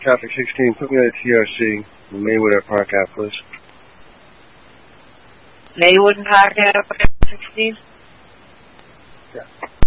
traffic 16. Put me on a TRC in Maywood Park Ave, please. Maywood Park Ave, 16? Yeah.